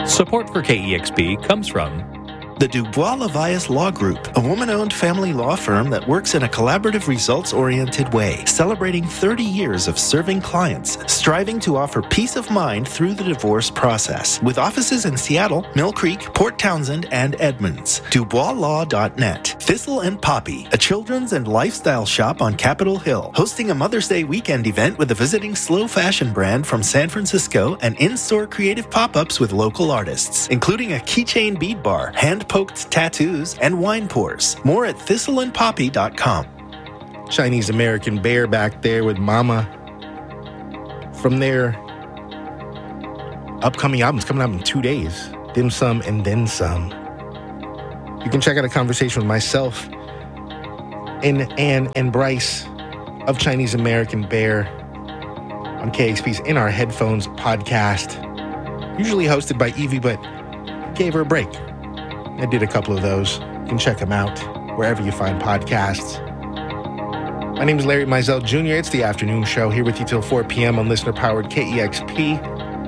Support for KEXP comes from the Dubois Levias Law Group, a woman-owned family law firm that works in a collaborative, results-oriented way, celebrating 30 years of serving clients, striving to offer peace of mind through the divorce process. With offices in Seattle, Mill Creek, Port Townsend, and Edmonds. DuboisLaw.net. Thistle and Poppy, a children's and lifestyle shop on Capitol Hill, hosting a Mother's Day weekend event with a visiting slow fashion brand from San Francisco and in-store creative pop-ups with local artists, including a keychain bead bar, hand-poked tattoos, and wine pours. More at thistleandpoppy.com. Chinese American Bear back there with Mama from their upcoming albums coming out in 2 days. Dim Sum and Then Some. You can check out a conversation with myself and Ann and Bryce of Chinese American Bear on KXP's In Our Headphones podcast. Usually hosted by Evie, but gave her a break. I did a couple of those. You can check them out wherever you find podcasts. My name is Larry Mizell Jr. It's the afternoon show here with you till 4 p.m. on listener-powered KEXP.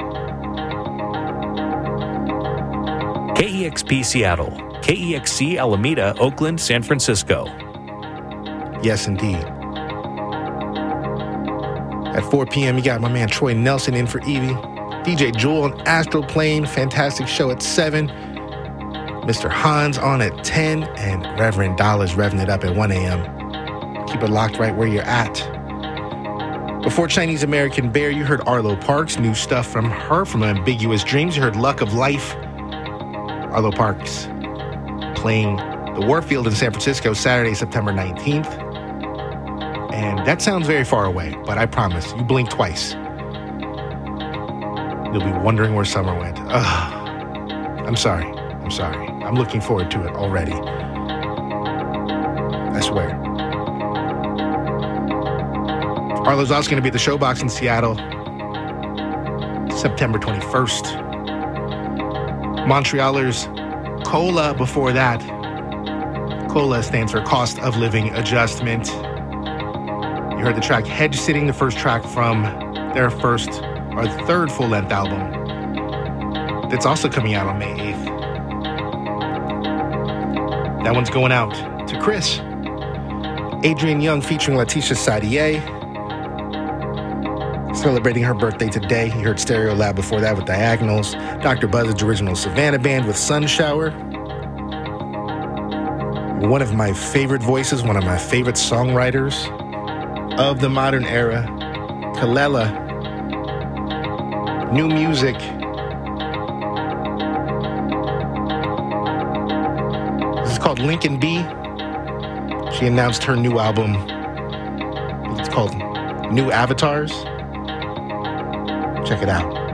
KEXP Seattle, KEXC Alameda, Oakland, San Francisco. Yes, indeed. At 4 p.m., you got my man Troy Nelson in for Evie. DJ Jewel on Astroplane, fantastic show at 7. Mr. Hans on at 10, and Reverend Dollars revving it up at 1 a.m. Keep it locked right where you're at. Before Chinese American Bear, you heard Arlo Parks, new stuff from her from Ambiguous Dreams. You heard Luck of Life. Arlo Parks playing the Warfield in San Francisco Saturday, September 19th. And that sounds very far away, but I promise, you blink twice, you'll be wondering where summer went. I'm sorry. I'm looking forward to it already. I swear. Arlo's also going to be at the Showbox in Seattle, September 21st. Montrealers COLA before that. COLA stands for Cost of Living Adjustment. You heard the track Hedge Sitting, the first track from their third full-length album. That's also coming out on May 8th. That one's going out to Chris. Adrian Young featuring Letitia Sadier. Celebrating her birthday today. You heard Stereo Lab before that with Diagonals. Dr. Buzzard's original Savannah Band with Sun Shower. One of my favorite voices, one of my favorite songwriters of the modern era, Kalela. New music. This is called Lincoln B. She announced her new album. It's called New Avatars. Check it out.